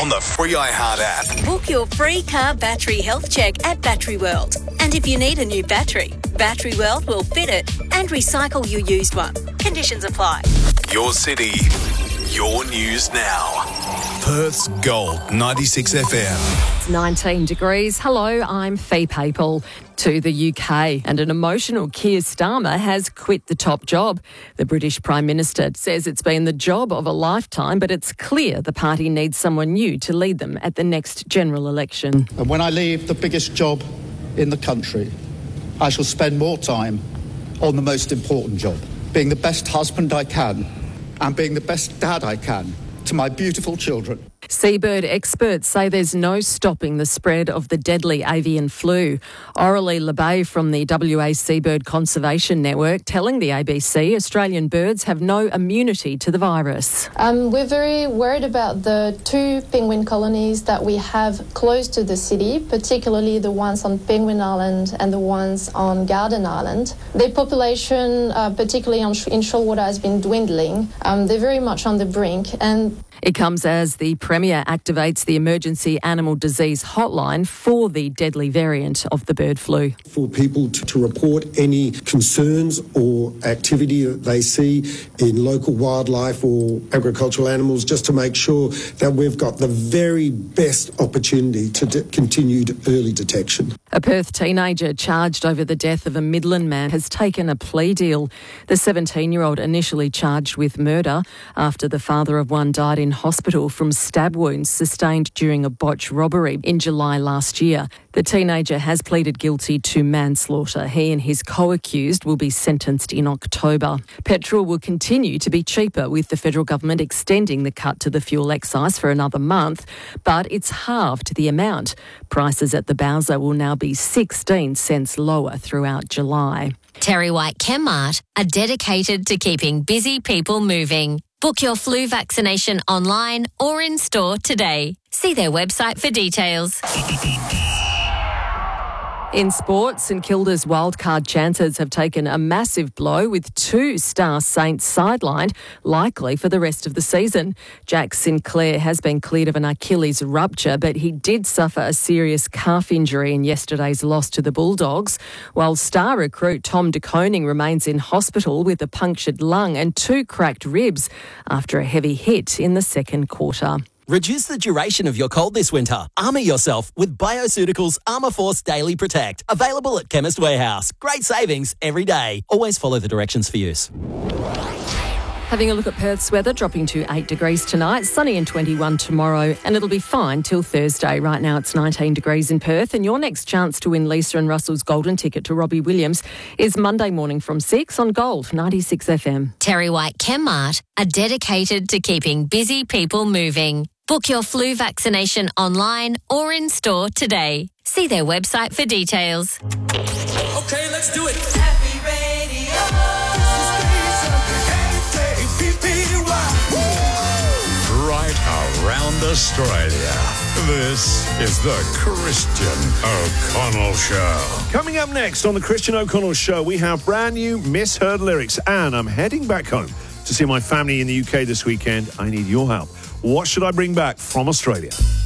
on the free iHeart app. Book your free car battery health check at Battery World. And if you need a new battery, Battery World will fit it and recycle your used one. Conditions apply. Your city, your news now. Perth's Gold 96 FM. It's 19 degrees. Hello, I'm Fee Papel. To the UK, and an emotional Keir Starmer has quit the top job. The British Prime Minister says it's been the job of a lifetime, but it's clear the party needs someone new to lead them at the next general election. And when I leave the biggest job in the country, I shall spend more time on the most important job, being the best husband I can and being the best dad I can to my beautiful children. Seabird experts say there's no stopping the spread of the deadly avian flu. Aurelie Lebay from the WA Seabird Conservation Network telling the ABC Australian birds have no immunity to the virus. We're very worried about the 2 penguin colonies that we have close to the city, particularly the ones on Penguin Island and the ones on Garden Island. Their population, particularly in Shoalwater, has been dwindling. They're very much on the brink. And it comes as the Premier activates the emergency animal disease hotline for the deadly variant of the bird flu. For people to report any concerns or activity that they see in local wildlife or agricultural animals, just to make sure that we've got the very best opportunity to continued early detection. A Perth teenager charged over the death of a Midland man has taken a plea deal. The 17-year-old initially charged with murder after the father of one died in hospital from stab wounds sustained during a botched robbery in July last year. The teenager has pleaded guilty to manslaughter. He and his co-accused will be sentenced in October. Petrol will continue to be cheaper, with the federal government extending the cut to the fuel excise for another month, but it's halved the amount. Prices at the Bowser will now be 16 cents lower throughout July. Terry White Chemmart are dedicated to keeping busy people moving. Book your flu vaccination online or in store today. See their website for details. In sport, St Kilda's wildcard chances have taken a massive blow, with 2 Star Saints sidelined, likely for the rest of the season. Jack Sinclair has been cleared of an Achilles rupture, but he did suffer a serious calf injury in yesterday's loss to the Bulldogs, while star recruit Tom De Koning remains in hospital with a punctured lung and 2 cracked ribs after a heavy hit in the second quarter. Reduce the duration of your cold this winter. Armour yourself with Bioceuticals Armour Force Daily Protect. Available at Chemist Warehouse. Great savings every day. Always follow the directions for use. Having a look at Perth's weather, dropping to 8 degrees tonight, sunny and 21 tomorrow, and it'll be fine till Thursday. Right now it's 19 degrees in Perth, and your next chance to win Lisa and Russell's golden ticket to Robbie Williams is Monday morning from 6 on Gold 96 FM. Terry White Chemmart are dedicated to keeping busy people moving. Book your flu vaccination online or in store today. See their website for details. Okay, let's do it. Happy Radio. Right around Australia. This is the Christian O'Connell Show. Coming up next on the Christian O'Connell Show, we have brand new Misheard lyrics, and I'm heading back home to see my family in the UK this weekend. I need your help. What should I bring back from Australia?